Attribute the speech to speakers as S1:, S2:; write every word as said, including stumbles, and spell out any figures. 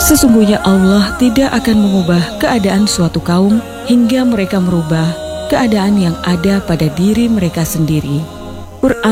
S1: Sesungguhnya Allah tidak akan mengubah keadaan suatu kaum hingga mereka merubah keadaan yang ada pada diri mereka sendiri. Quran